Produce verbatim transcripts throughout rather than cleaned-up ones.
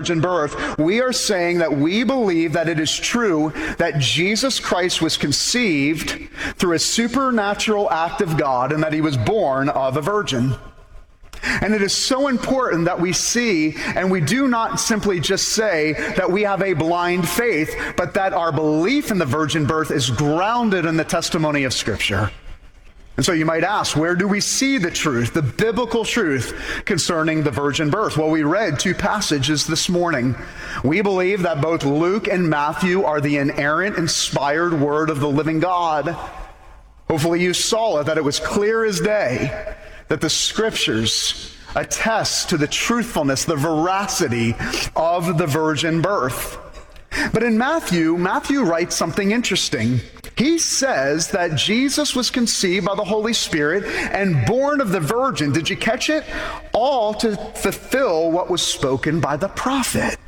virgin birth, we are saying that we believe that it is true that Jesus Christ was conceived through a supernatural act of God and that he was born of a virgin. And it is so important that we see, and we do not simply just say that we have a blind faith, but that our belief in the virgin birth is grounded in the testimony of Scripture. And so you might ask, where do we see the truth, the biblical truth concerning the virgin birth? Well, we read two passages this morning. We believe that both Luke and Matthew are the inerrant, inspired word of the living God. Hopefully you saw it, that it was clear as day that the Scriptures attest to the truthfulness, the veracity of the virgin birth. But in Matthew, Matthew writes something interesting. He says that Jesus was conceived by the Holy Spirit and born of the virgin. Did you catch it? All to fulfill what was spoken by the prophet.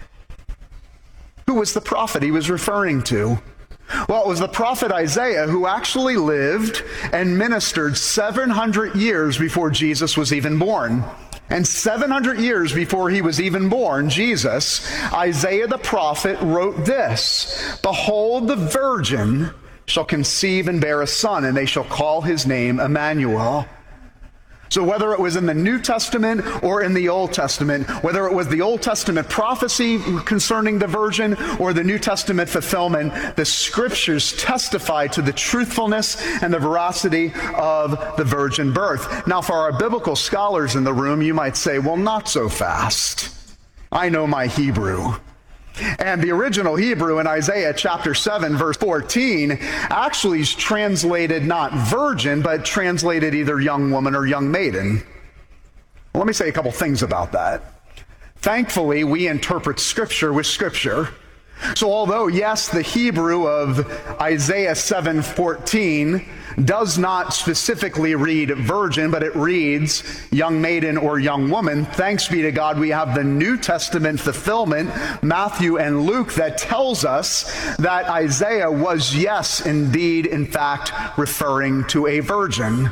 Who was the prophet he was referring to? Well, it was the prophet Isaiah, who actually lived and ministered seven hundred years before Jesus was even born. And seven hundred years before he was even born, Jesus, Isaiah the prophet wrote this: "Behold, the virgin shall conceive and bear a son, and they shall call his name Emmanuel." So whether it was in the New Testament or in the Old Testament, whether it was the Old Testament prophecy concerning the virgin or the New Testament fulfillment, the Scriptures testify to the truthfulness and the veracity of the virgin birth. Now, for our biblical scholars in the room, you might say, well, not so fast. I know my Hebrew. And the original Hebrew in Isaiah chapter seven, verse fourteen, actually is translated not virgin, but translated either young woman or young maiden. Well, let me say a couple things about that. Thankfully, we interpret Scripture with Scripture. So although, yes, the Hebrew of Isaiah seven fourteen does not specifically read virgin, but it reads young maiden or young woman, thanks be to God we have the New Testament fulfillment, Matthew and Luke, that tells us that Isaiah was, yes, indeed, in fact, referring to a virgin.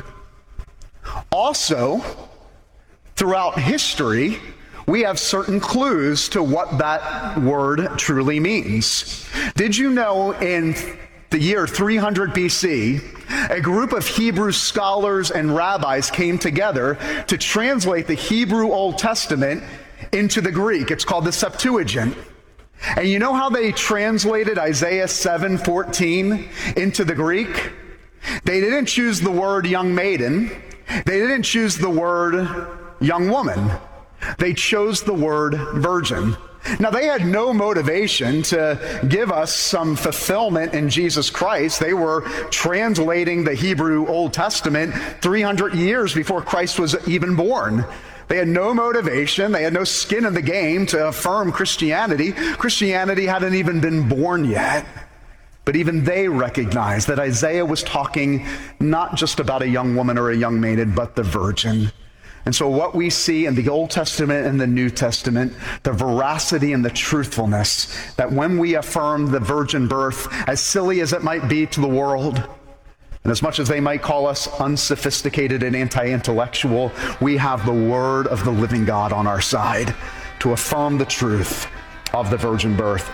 Also, throughout history, we have certain clues to what that word truly means. Did you know in the year three hundred B C, a group of Hebrew scholars and rabbis came together to translate the Hebrew Old Testament into the Greek? It's called the Septuagint. And you know how they translated Isaiah seven fourteen into the Greek? They didn't choose the word young maiden. They didn't choose the word young woman. They chose the word virgin. Now, they had no motivation to give us some fulfillment in Jesus Christ. They were translating the Hebrew Old Testament three hundred years before Christ was even born. They had no motivation. They had no skin in the game to affirm Christianity. Christianity hadn't even been born yet. But even they recognized that Isaiah was talking not just about a young woman or a young maiden, but the virgin. And so what we see in the Old Testament and the New Testament, the veracity and the truthfulness, that when we affirm the virgin birth, as silly as it might be to the world, and as much as they might call us unsophisticated and anti-intellectual, we have the word of the living God on our side to affirm the truth of the virgin birth.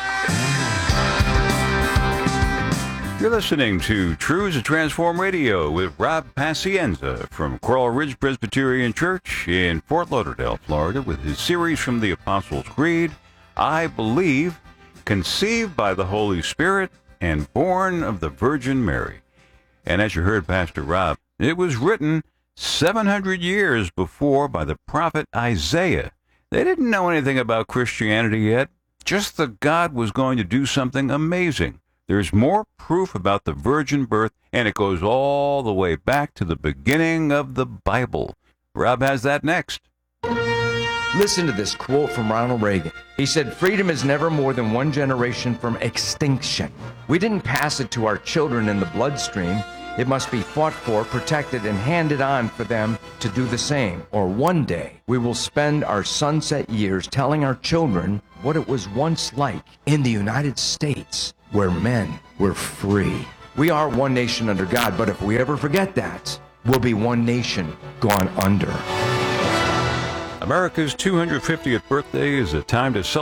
You're listening to Truths That Transform Radio with Rob Pacienza from Coral Ridge Presbyterian Church in Fort Lauderdale, Florida, with his series from the Apostles' Creed, I Believe, conceived by the Holy Spirit and born of the Virgin Mary. And as you heard Pastor Rob, it was written seven hundred years before by the prophet Isaiah. They didn't know anything about Christianity yet, just that God was going to do something amazing. There's more proof about the virgin birth, and it goes all the way back to the beginning of the Bible. Rob has that next. Listen to this quote from Ronald Reagan. He said, "Freedom is never more than one generation from extinction. We didn't pass it to our children in the bloodstream. It must be fought for, protected, and handed on for them to do the same. Or one day, we will spend our sunset years telling our children what it was once like in the United States, where men were free." We are one nation under God, but if we ever forget that, we'll be one nation gone under. America's two hundred fiftieth birthday is a time to celebrate